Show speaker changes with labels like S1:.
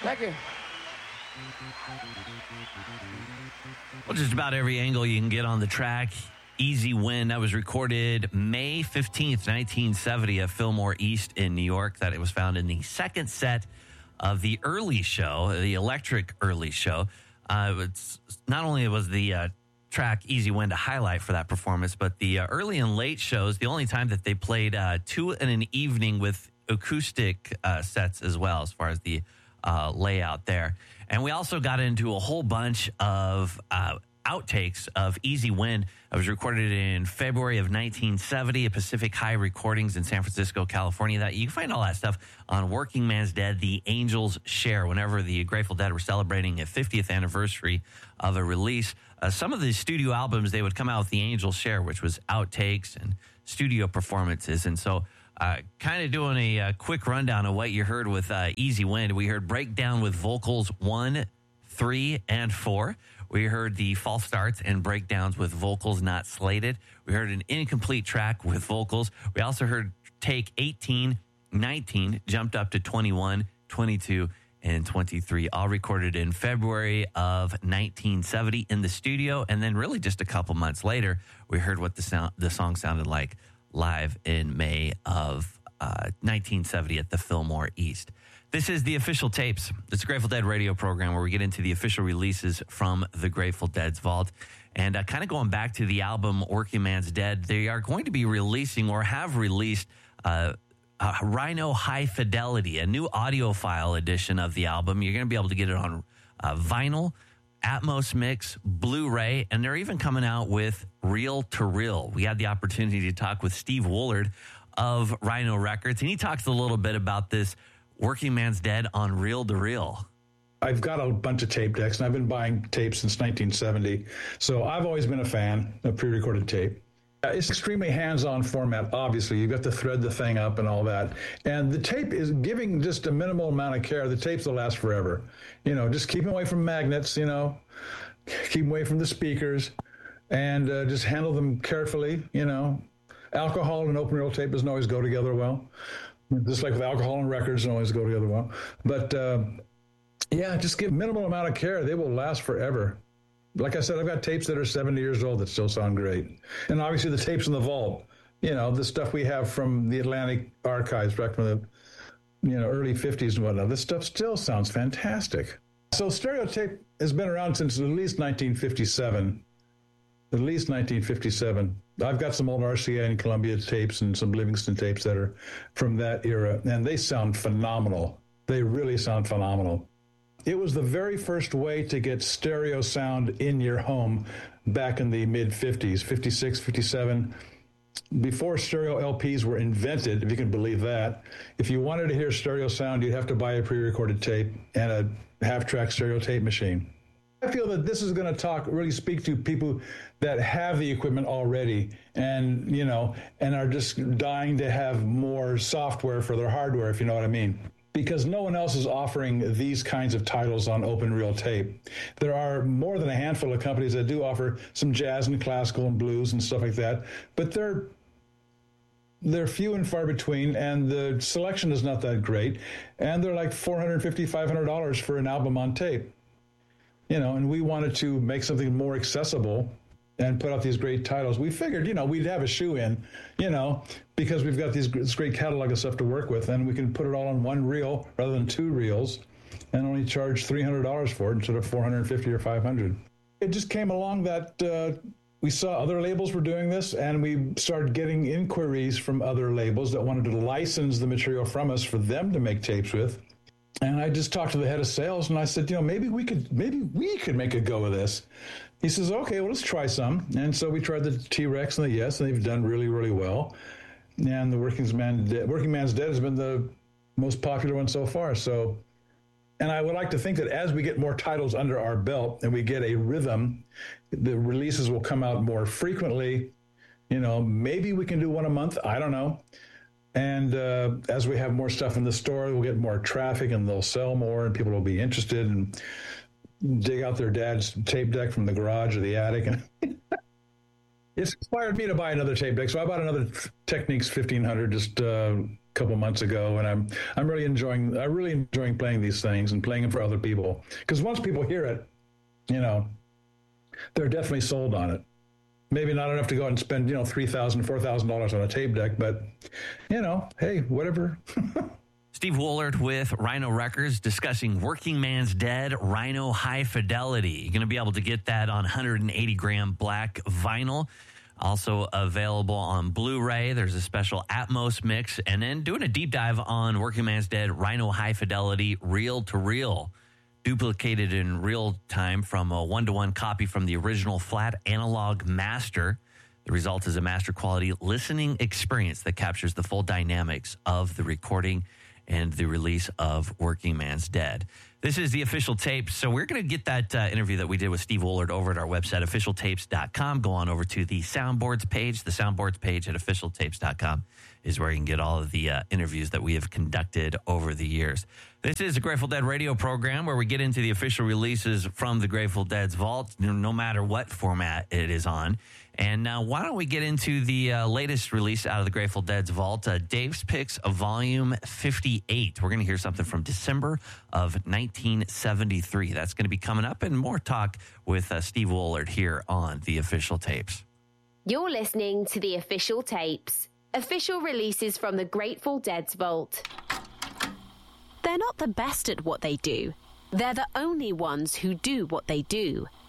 S1: Thank you.
S2: Well, just about every angle you can get on the track. Easy Win, that was recorded May 15th, 1970 at Fillmore East in New York. That it was found in the second set of the early show, the Electric early show. It's not only was the track Easy Win to highlight for that performance, but the early and late shows, the only time that they played two in an evening with acoustic sets as well, as far as the layout there. And we also got into a whole bunch of outtakes of Easy Win. It was recorded in February of 1970 at Pacific High Recordings in San Francisco, California. That you can find all that stuff on Working Man's Dead, The Angels Share. Whenever the Grateful Dead were celebrating a 50th anniversary of a release, some of the studio albums, they would come out with The Angels Share, which was outtakes and studio performances. And so kind of doing a quick rundown of what you heard with Easy Win. We heard Breakdown with vocals 1, 3, and 4. We heard the false starts and breakdowns with vocals not slated. We heard an incomplete track with vocals. We also heard take 18, 19, jumped up to 21, 22, and 23, all recorded in February of 1970 in the studio. And then really just a couple months later, we heard what the song sounded like live in May of 1970 at the Fillmore East. This is the Official Tapes. It's a Grateful Dead radio program where we get into the official releases from the Grateful Dead's vault. And kind of going back to the album Working Man's Dead, they are going to be releasing or have released Rhino High Fidelity, a new audiophile edition of the album. You're going to be able to get it on vinyl, Atmos Mix, Blu-ray, and they're even coming out with Reel to Reel. We had the opportunity to talk with Steve Woolard of Rhino Records, and he talks a little bit about this Working Man's Dead on Reel to Reel.
S3: I've got a bunch of tape decks, and I've been buying tapes since 1970. So I've always been a fan of pre-recorded tape. It's extremely hands-on format, obviously. You've got to thread the thing up and all that. And the tape is giving just a minimal amount of care. The tapes will last forever. Just keep them away from magnets, keep them away from the speakers, and just handle them carefully, Alcohol and open reel tape doesn't always go together well. Just like with alcohol and records don't always go together well. But, just give minimal amount of care. They will last forever. Like I said, I've got tapes that are 70 years old that still sound great. And obviously the tapes in the vault, the stuff we have from the Atlantic archives back from the, early 50s and whatnot, this stuff still sounds fantastic. So stereo tape has been around since at least 1957. At least 1957. I've got some old RCA and Columbia tapes and some Livingston tapes that are from that era, and they sound phenomenal. They really sound phenomenal. It was the very first way to get stereo sound in your home back in the mid-50s, 56, 57. Before stereo LPs were invented, if you can believe that, if you wanted to hear stereo sound, you'd have to buy a pre-recorded tape and a half-track stereo tape machine. I feel that this is going to really speak to people that have the equipment already and are just dying to have more software for their hardware, if you know what I mean. Because no one else is offering these kinds of titles on open reel tape. There are more than a handful of companies that do offer some jazz and classical and blues and stuff like that, but they're few and far between, and the selection is not that great, and they're like $450, $500 for an album on tape. And we wanted to make something more accessible and put out these great titles. We figured, we'd have a shoe in, because we've got this great catalog of stuff to work with, and we can put it all on one reel rather than two reels and only charge $300 for it instead of $450 or $500. It just came along that we saw other labels were doing this, and we started getting inquiries from other labels that wanted to license the material from us for them to make tapes with. And I just talked to the head of sales, and I said, maybe we could make a go of this. He says, okay, well, let's try some. And so we tried the T-Rex and the Yes, and they've done really, really well. And the Working Man's Dead has been the most popular one so far. So, and I would like to think that as we get more titles under our belt and we get a rhythm, the releases will come out more frequently. Maybe we can do one a month. I don't know. And as we have more stuff in the store, we'll get more traffic and they'll sell more and people will be interested and dig out their dad's tape deck from the garage or the attic. And it's inspired me to buy another tape deck. So I bought another Technics 1500 just couple months ago, and I'm really enjoying playing these things and playing them for other people. Because once people hear it, you know, they're definitely sold on it. Maybe not enough to go out and spend, you know, $3,000, $4,000 on a tape deck, but, you know, hey, whatever.
S2: Steve Woolard with Rhino Records discussing Working Man's Dead, Rhino High Fidelity. You're going to be able to get that on 180-gram black vinyl. Also available on Blu-ray. There's a special Atmos mix. And then doing a deep dive on Working Man's Dead, Rhino High Fidelity, reel-to-reel. Duplicated in real time from a one-to-one copy from the original flat analog master. The result is a master quality listening experience that captures the full dynamics of the recording and the release of Working Man's Dead. This is the official tape. So we're going to get that interview that we did with Steve Woolard over at our website, officialtapes.com. Go on over to the Soundboards page. The Soundboards page at officialtapes.com is where you can get all of the interviews that we have conducted over the years. This is a Grateful Dead radio program where we get into the official releases from the Grateful Dead's vault, no matter what format it is on. And now, why don't we get into the latest release out of the Grateful Dead's vault, Dave's Picks of Volume 58. We're going to hear something from December of 1973. That's going to be coming up, and more talk with Steve Woolard here on The Official Tapes.
S1: You're listening to The Official Tapes, official releases from the Grateful Dead's vault.
S4: They're not the best at what they do. They're the only ones who do what they do.